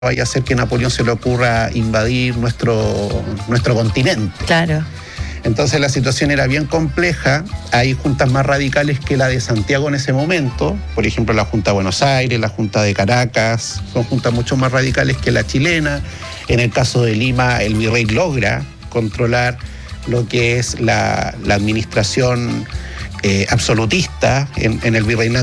vaya a ser que a Napoleón se le ocurra invadir nuestro continente. Claro. Entonces la situación era bien compleja. Hay juntas más radicales que la de Santiago en ese momento. Por ejemplo, la Junta de Buenos Aires, la Junta de Caracas. Son juntas mucho más radicales que la chilena. En el caso de Lima, el virrey logra controlar lo que es la administración absolutista en el virreinato